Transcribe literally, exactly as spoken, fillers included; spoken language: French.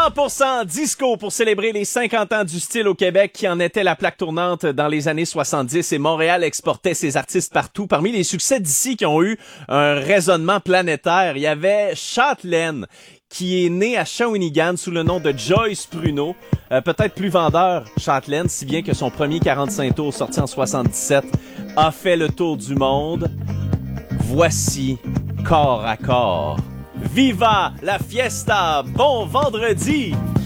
cent pour cent disco pour célébrer les cinquante ans du style au Québec qui en était la plaque tournante dans les années soixante-dix et Montréal exportait ses artistes partout. Parmi les succès d'ici qui ont eu un raisonnement planétaire, il y avait Châtelaine qui est né à Shawinigan sous le nom de Joyce Pruneau. Euh, peut-être plus vendeur, Châtelaine, si bien que son premier quarante-cinq tours sorti en soixante-dix-sept a fait le tour du monde. Voici Corps à corps. Viva la fiesta! Bon vendredi!